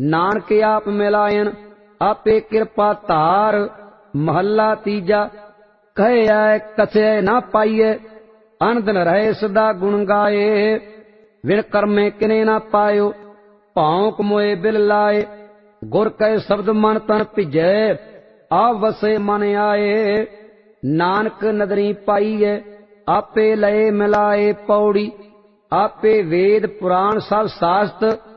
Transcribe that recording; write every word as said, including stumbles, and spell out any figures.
नानक आप मिलायन आपे कृपा धार। महला तीजा। कहे आए कथे ना पाइए अन दिन रहे सदा गुण गाए। विण कर्मे किने ना पायो भौंक मोए बिल लाए। गुर कहे शब्द मन तन भिजै आप वसे मन आए। नानक नदरी पाइए आपे लए मिलाए। पौड़ी आपे वेद पुराण सब शास्त्र